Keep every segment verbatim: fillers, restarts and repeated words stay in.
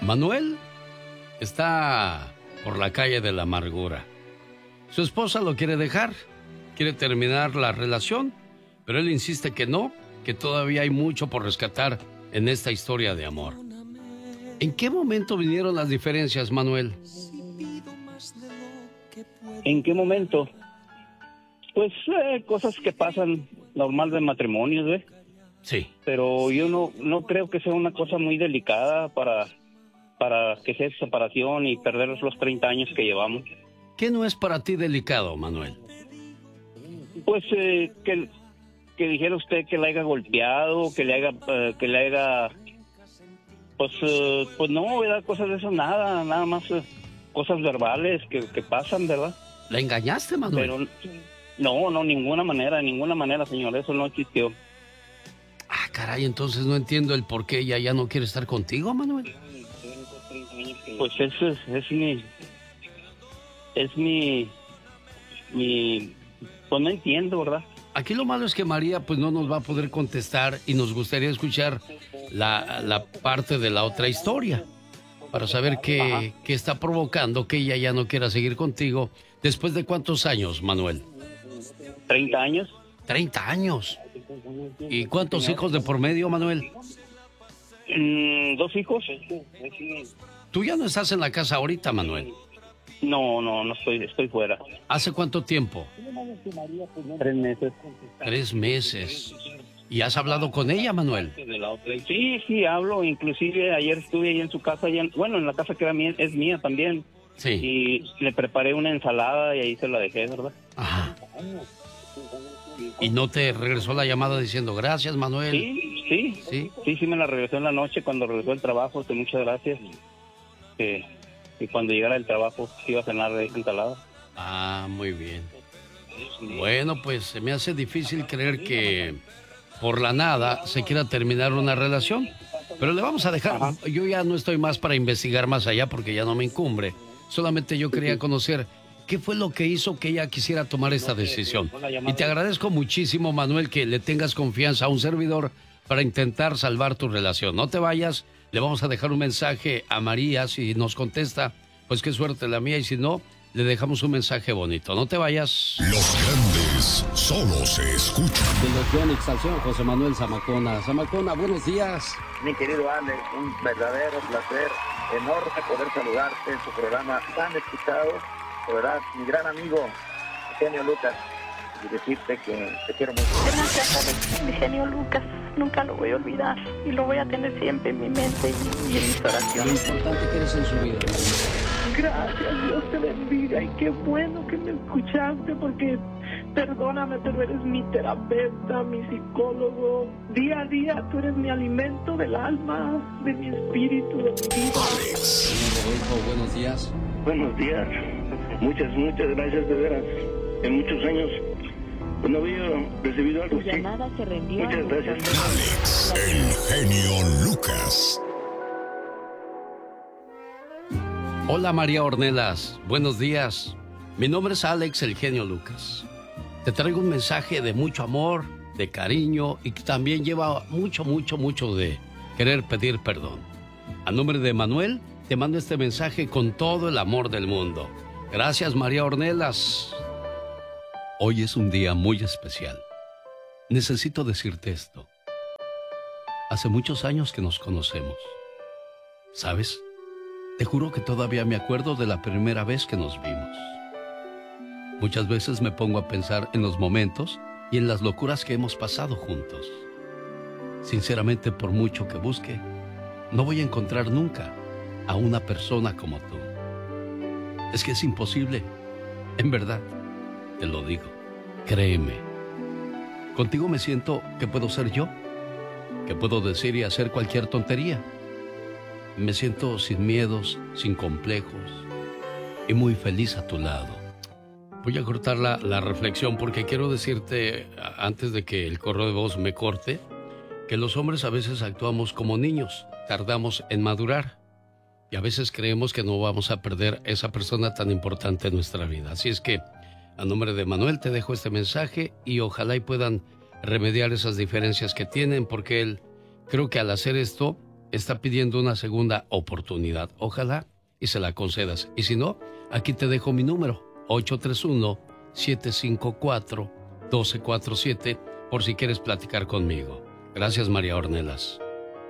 Manuel está por la calle de la amargura. Su esposa lo quiere dejar, quiere terminar la relación, pero él insiste que no, que todavía hay mucho por rescatar en esta historia de amor. ¿En qué momento vinieron las diferencias, Manuel? ¿En qué momento? Pues eh, cosas que pasan normal de matrimonios, ¿ves? Sí. Pero yo no no creo que sea una cosa muy delicada para, para que sea separación y perder los treinta años que llevamos. ¿Qué no es para ti delicado, Manuel? Pues eh, que, que dijera usted que la haya golpeado, que le haga, uh, que le haga, pues, uh, pues no, ¿verdad? Cosas de eso, nada, nada más uh, cosas verbales que, que pasan, ¿verdad? ¿La engañaste, Manuel? Pero no, no, ninguna manera, ninguna manera, señor, eso no existió. Ah, caray, entonces no entiendo el por qué ella ya no quiere estar contigo, Manuel. Pues eso es, es mi, es mi, mi, pues no entiendo, ¿verdad? Aquí lo malo es que María pues no nos va a poder contestar y nos gustaría escuchar la, la parte de la otra historia para saber qué, qué está provocando que ella ya no quiera seguir contigo. ¿Después de cuántos años, Manuel? Treinta años. Treinta años. ¿Y cuántos hijos de por medio, Manuel? Mm, dos hijos. ¿Tú ya no estás en la casa ahorita, Manuel? No, no, no estoy, estoy fuera. ¿Hace cuánto tiempo? Tres meses. Tres meses. ¿Y has hablado con ella, Manuel? Sí, sí, hablo. Inclusive ayer estuve ahí en su casa, allá en, bueno, en la casa que era mía, es mía también. Sí. Y le preparé una ensalada y ahí se la dejé, ¿verdad? Ajá. ¿Y no te regresó la llamada diciendo gracias, Manuel? Sí, sí, sí, sí, sí me la regresó en la noche cuando regresó el trabajo, que muchas gracias. Que, y cuando llegara el trabajo iba a cenar de esa ensalada. Ah, muy bien. Bueno, pues se me hace difícil creer que por la nada se quiera terminar una relación. Pero le vamos a dejar. Ajá. Yo ya no estoy más para investigar más allá porque ya no me incumbe. Solamente yo quería conocer qué fue lo que hizo que ella quisiera tomar esta decisión. Y te agradezco muchísimo, Manuel, que le tengas confianza a un servidor para intentar salvar tu relación. No te vayas, le vamos a dejar un mensaje a María. Si nos contesta, pues qué suerte la mía. Y si no, le dejamos un mensaje bonito. No te vayas. Los grandes solo se escuchan. De los Yonix, Salción, José Manuel Zamacona. Zamacona, buenos días. Mi querido Alex, un verdadero placer, enorme poder saludarte en tu programa tan escuchado. De verdad, mi gran amigo, Genio Lucas, y decirte que te quiero mucho. Gracias, Alex. Mi Genio Lucas, nunca lo voy a olvidar y lo voy a tener siempre en mi mente y, y en mis oraciones. Lo importante que eres en su vida. Gracias, Dios te bendiga y qué bueno que me escuchaste porque perdóname, pero eres mi terapeuta, mi psicólogo. Día a día tú eres mi alimento del alma, de mi espíritu, de mi vida. Señor Rodolfo, buenos días. Buenos días. Muchas, muchas gracias de veras. En muchos años pues no había recibido algo así. Se rendió. Muchas gracias. Alex, el genio Lucas. Hola María Ornelas, buenos días. Mi nombre es Alex, el genio Lucas. Te traigo un mensaje de mucho amor, de cariño y que también lleva mucho, mucho, mucho de querer pedir perdón. A nombre de Manuel, te mando este mensaje con todo el amor del mundo. Gracias, María Ornelas. Hoy es un día muy especial. Necesito decirte esto. Hace muchos años que nos conocemos. ¿Sabes? Te juro que todavía me acuerdo de la primera vez que nos vimos. Muchas veces me pongo a pensar en los momentos y en las locuras que hemos pasado juntos. Sinceramente, por mucho que busque, no voy a encontrar nunca a una persona como tú. Es que es imposible. En verdad, te lo digo. Créeme. Contigo me siento que puedo ser yo, que puedo decir y hacer cualquier tontería. Me siento sin miedos, sin complejos y muy feliz a tu lado. Voy a cortar la, la reflexión porque quiero decirte, antes de que el correo de voz me corte, que los hombres a veces actuamos como niños, tardamos en madurar y a veces creemos que no vamos a perder esa persona tan importante en nuestra vida. Así es que, a nombre de Manuel, te dejo este mensaje y ojalá y puedan remediar esas diferencias que tienen, porque él, creo que al hacer esto, está pidiendo una segunda oportunidad. Ojalá y se la concedas. Y si no, aquí te dejo mi número, ocho tres uno, siete cinco cuatro, uno dos cuatro siete, por si quieres platicar conmigo. Gracias, María Ornelas.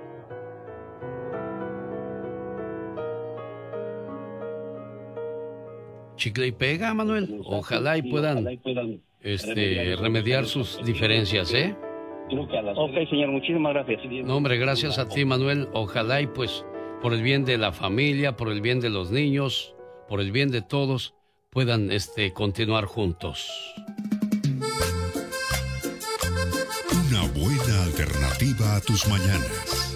Chicle y pega, Manuel. Ojalá y puedan, este, remediar sus diferencias, ¿eh? Ok, señor, muchísimas gracias. No, hombre, gracias a ti, Manuel. Ojalá y pues, por el bien de la familia, por el bien de los niños, por el bien de todos, puedan, este, continuar juntos. Una buena alternativa a tus mañanas.